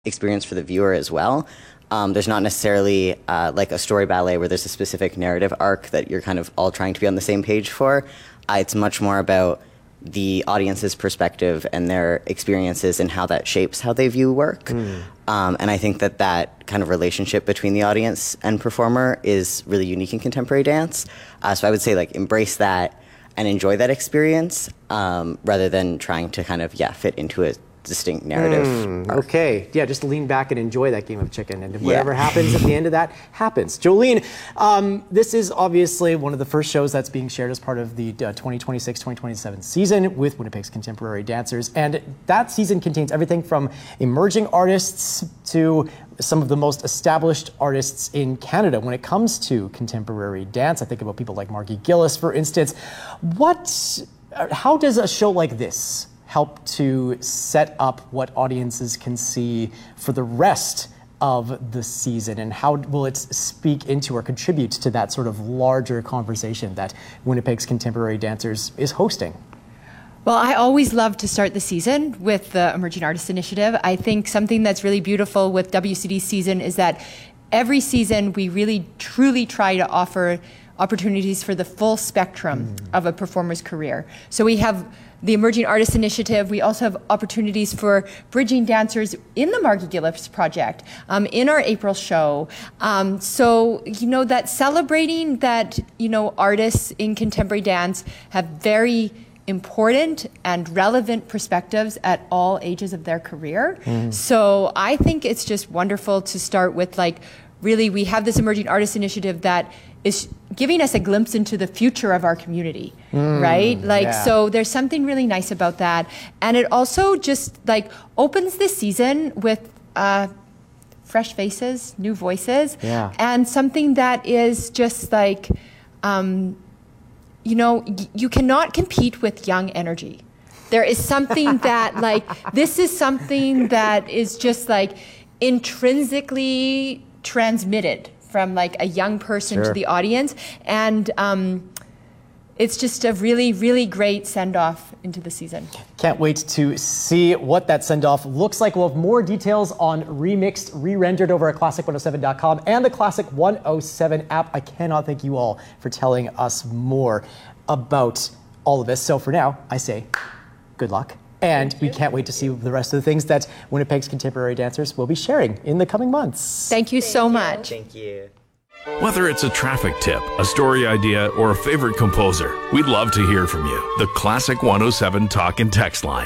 experience for the viewer as well. There's not necessarily like a story ballet where there's a specific narrative arc that you're kind of all trying to be on the same page for. It's much more about the audience's perspective and their experiences and how that shapes how they view work. And I think that that kind of relationship between the audience and performer is really unique in contemporary dance. So I would say like embrace that and enjoy that experience rather than trying to kind of, fit into a distinct narrative. Okay, just lean back and enjoy that game of chicken, and whatever happens at the end of that happens. Jolene, this is obviously one of the first shows that's being shared as part of the 2026-2027 season with Winnipeg's Contemporary Dancers, and that season contains everything from emerging artists to some of the most established artists in Canada when it comes to contemporary dance. I think about people like Margie Gillis, for instance. How does a show like this help to set up what audiences can see for the rest of the season, and how will it speak into or contribute to that sort of larger conversation that Winnipeg's Contemporary Dancers is hosting? Well, I always love to start the season with the Emerging Artists Initiative. I think something that's really beautiful with WCD season is that every season we really truly try to offer opportunities for the full spectrum of a performer's career. So we have the Emerging Artists Initiative. We also have opportunities for bridging dancers in the Margie Gillis Project, in our April show. So, that celebrating that, artists in contemporary dance have very important and relevant perspectives at all ages of their career. So I think it's just wonderful to start with, really, we have this Emerging Artists Initiative that is giving us a glimpse into the future of our community, right? So there's something really nice about that. And it also just opens the season with fresh faces, new voices, and something that is just you cannot compete with young energy. There is something that this is something that is just intrinsically transmitted from a young person to the audience, and it's just a really, really great send-off into the season. Can't wait to see what that send-off looks like. We'll have more details on Remixed, re-rendered over at classic107.com and the Classic 107 app. I cannot thank you all for telling us more about all of this. So for now, I say good luck. And we can't wait to see the rest of the things that Winnipeg's Contemporary Dancers will be sharing in the coming months. Thank you so much. Thank you. Whether it's a traffic tip, a story idea, or a favorite composer, we'd love to hear from you. The Classic 107 Talk and Text line,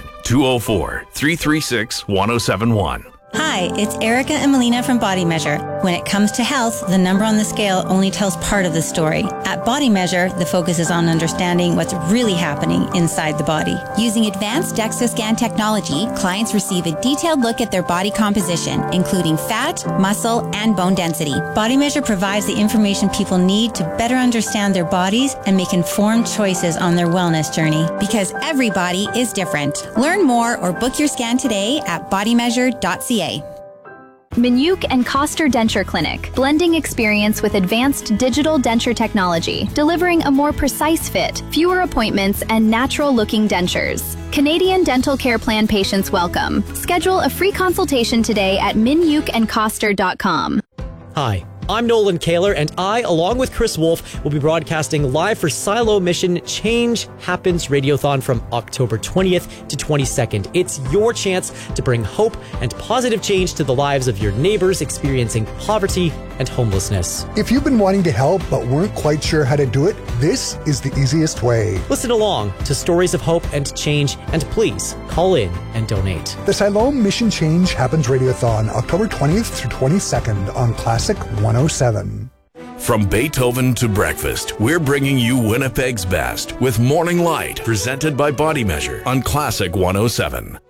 204-336-1071. Hi, it's Erica and Melina from Body Measure. When it comes to health, the number on the scale only tells part of the story. At Body Measure, the focus is on understanding what's really happening inside the body. Using advanced DEXA scan technology, clients receive a detailed look at their body composition, including fat, muscle, and bone density. Body Measure provides the information people need to better understand their bodies and make informed choices on their wellness journey. Because every body is different. Learn more or book your scan today at bodymeasure.ca. Minuk and Coster Denture Clinic, blending experience with advanced digital denture technology, delivering a more precise fit, fewer appointments, and natural-looking dentures. Canadian Dental Care Plan patients welcome. Schedule a free consultation today at minukandcoster.com. Hi, I'm Nolan Kaler, and I, along with Chris Wolf, will be broadcasting live for Silo Mission Change Happens Radiothon from October 20th to 22nd. It's your chance to bring hope and positive change to the lives of your neighbors experiencing poverty and homelessness. If you've been wanting to help but weren't quite sure how to do it, this is the easiest way. Listen along to stories of hope and change, and please call in and donate. The Siloam Mission Change Happens Radiothon, October 20th through 22nd on Classic 107. From Beethoven to breakfast, we're bringing you Winnipeg's best with Morning Light, presented by Body Measure on Classic 107.